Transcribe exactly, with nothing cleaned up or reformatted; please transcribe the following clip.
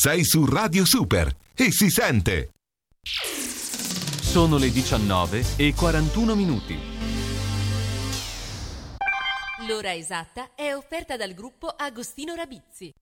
sei su Radio Super e si sente. Sono le diciannove e quarantuno minuti. L'ora esatta è offerta dal gruppo Agostino Rabizzi.